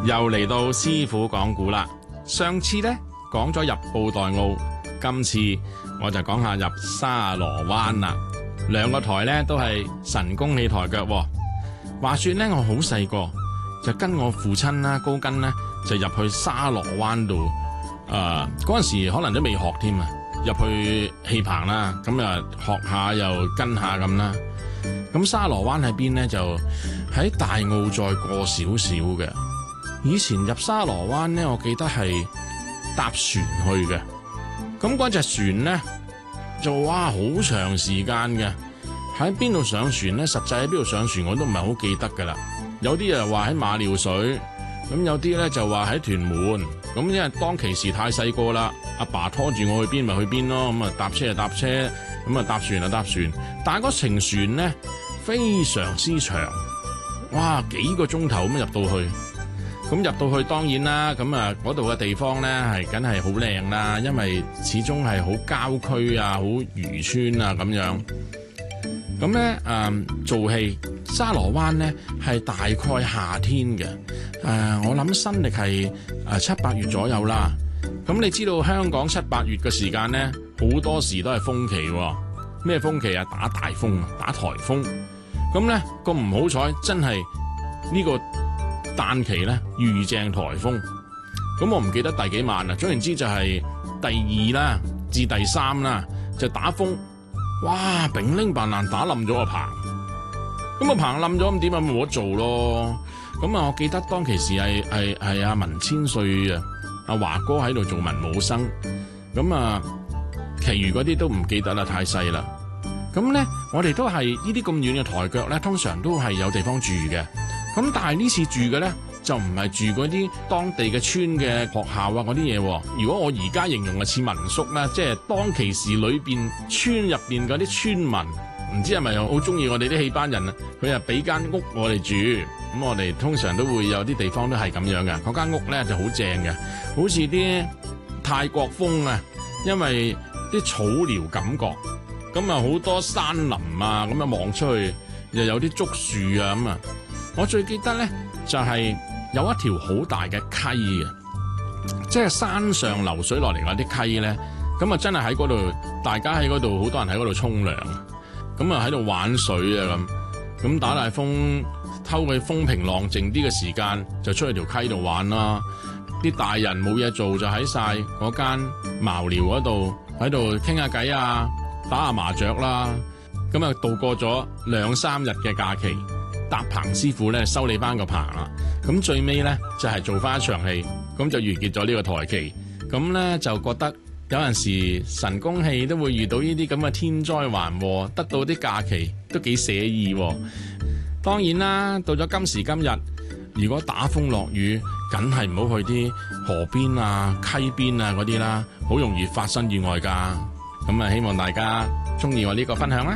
又嚟到師傅講古啦。上次呢講咗入布袋澳，今次我就講下入沙螺灣啦。兩個台呢都係神功戲台腳。話說呢，我好細個就跟我父親啦、高根呢就入去沙螺灣度。嗰陣時可能都未學添啊，入去戲棚啦，咁啊學下又跟下咁啦。咁沙螺灣喺邊呢？就喺大澳再過少少嘅。以前入沙螺灣呢，我記得係搭船去嘅。咁嗰隻船呢，就哇好長時間嘅。喺邊度上船呢？實際喺邊度上船我都唔係好記得噶啦。有啲人話喺馬料水，咁有啲咧就話喺屯門。咁因為當其時太細個啦，阿爸拖住我去邊咪去邊咯。咁啊搭車就搭車，咁啊搭船就搭船。但係嗰程船呢，非常之長，哇幾個鐘頭咁入到去。咁入到去當然啦，咁啊嗰度嘅地方咧係梗係好靚啦，因為始終係好郊區啊，好漁村啊咁樣。咁咧做戲沙螺灣咧係大概夏天嘅，我諗新歷係7、8月左右啦。咁你知道香港7、8月嘅時間咧，好多時都係風期喎。咩風期啊？打大風，打颱風。咁咧個唔好彩，真係呢個旦期咧遇正颱風。咁我唔記得第幾晚啦，總言之就係第2啦至第3啦，就打風。哇！丙拎扮爛打冧咗個棚，咁個棚冧咗咁點啊？冇得做咯。咁啊，我記得當其時係阿文千歲啊，阿華哥喺度做文武生。咁啊，其餘嗰啲都唔記得啦，太細啦。咁咧，我哋都係呢啲咁遠嘅台腳咧，通常都係有地方住嘅。咁但係呢次住嘅咧，就唔係住嗰啲當地嘅村嘅學校啊嗰啲嘢。如果我而家形容似民宿咧，即係當其時裏邊村入邊嗰啲村民，唔知係咪好中意我哋啲戲班人啊？佢啊俾間屋我哋住，咁我哋通常都會有啲地方都係咁樣嘅。嗰間屋咧就好正嘅，好似啲泰國風啊，因為啲草寮感覺，咁啊好多山林啊，咁啊望出去又有啲竹樹啊咁啊。我最記得咧就係有一條好大嘅溪嘅，即係山上流水落嚟嗰啲溪咧，咁啊真係喺嗰度，大家喺嗰度，好多人喺嗰度沖涼，咁啊喺度玩水啊咁打大風，偷佢風平浪靜啲嘅時間，就出去條溪度玩啦。啲大人冇嘢做就喺晒嗰間茅寮嗰度，喺度傾下偈啊，打下麻雀啦，咁啊度過咗2、3日嘅假期。搭棚師傅咧收你翻個棚啦，咁最尾咧就係做翻一場戲，咁就完結咗呢個台期。咁咧就覺得有陣時神功戲都會遇到呢啲咁嘅天災橫禍，得到啲假期都幾寫意。當然啦，到咗今時今日，如果打風落雨，梗係唔好去啲河邊啊、溪邊啊嗰啲啦，好容易發生意外噶。咁啊，希望大家中意我呢個分享啦。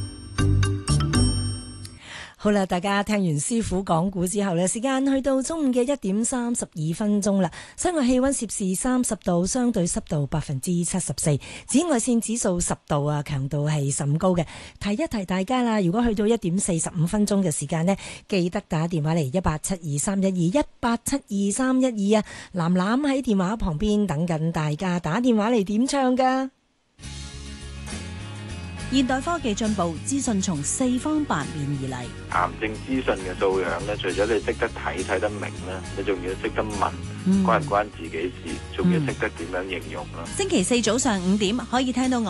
好啦，大家聽完師傅講古之後呢，時間去到中午嘅1點32分鐘啦。室外氣溫攝氏30度，相對濕度74%，紫外線指數10度啊，強度係甚高嘅。提一提大家啦，如果去到1點45分鐘嘅時間呢，記得打電話嚟1872312，1872312啊。藍藍喺電話旁邊等緊大家打電話嚟點唱噶。 現代科技進步，資訊從4方8面而嚟。 癌症資訊嘅素養咧，除咗你識得睇得明啦，你仲要識得問，關唔關自己事，仲要識得點樣形容啦。 星期4早上5點可以聽到